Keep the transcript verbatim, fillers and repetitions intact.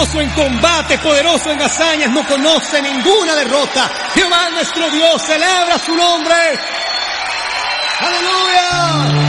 poderoso en combate, poderoso en hazañas, no conoce ninguna derrota. Jehová nuestro Dios, celebra su nombre. ¡Aleluya!